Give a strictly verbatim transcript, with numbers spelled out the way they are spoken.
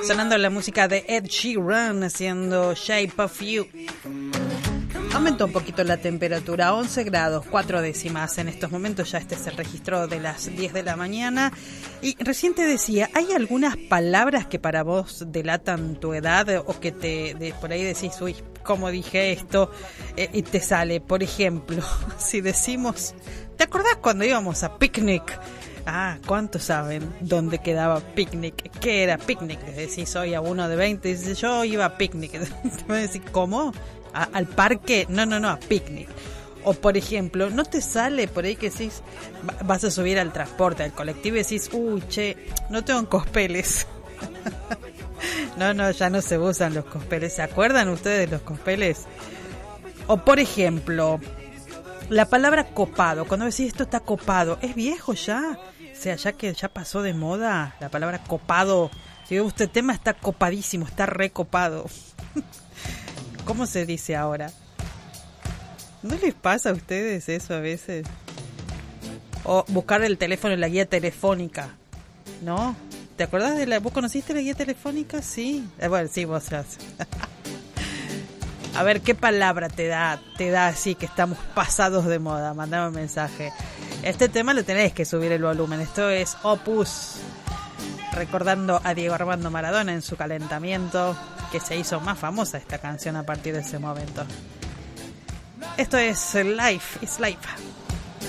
Sonando la música de Ed Sheeran haciendo Shape of You. Aumentó un poquito la temperatura, once grados, cuatro décimas. En estos momentos ya este es el registro de las diez de la mañana. Y recién te decía, ¿hay algunas palabras que para vos delatan tu edad o que te de, por ahí decís, uy, cómo dije esto? Eh, y te sale, por ejemplo, si decimos, ¿te acordás cuando íbamos a picnic? Ah, ¿cuántos saben dónde quedaba picnic? ¿Qué era picnic? Le decís hoy a uno de veinte, dice, yo iba a picnic. Te van a decir, ¿cómo? ¿A, ¿Al parque? No, no, no, a picnic. O por ejemplo, ¿no te sale por ahí que decís, vas a subir al transporte, al colectivo y decís, uy, che, no tengo cospeles? No, no, ya no se usan los cospeles. ¿Se acuerdan ustedes de los cospeles? O por ejemplo, la palabra copado, cuando decís esto está copado, ¿es viejo ya? O sea, ya que ya pasó de moda la palabra copado. Si este tema está copadísimo, está recopado. ¿Cómo se dice ahora? ¿No les pasa a ustedes eso a veces? O buscar el teléfono en la guía telefónica, ¿no? ¿Te acordás de la... ¿Vos conociste la guía telefónica? Sí. Eh, bueno, sí, vos haces. A ver, ¿qué palabra te da, te da así que estamos pasados de moda? Mandame un mensaje. Este tema lo tenés que subir el volumen. Esto es Opus. Recordando a Diego Armando Maradona en su calentamiento, que se hizo más famosa esta canción a partir de ese momento. Esto es Life is Life.